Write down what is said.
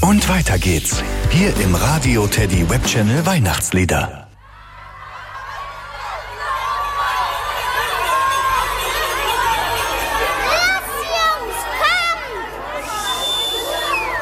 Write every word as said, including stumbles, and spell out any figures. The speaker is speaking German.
Und weiter geht's. Hier im Radio Teddy Webchannel Weihnachtslieder.